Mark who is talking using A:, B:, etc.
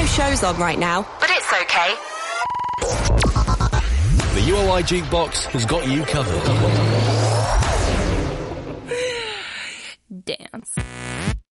A: no shows on right now, but it's okay.
B: The UOI Jukebox has got you covered.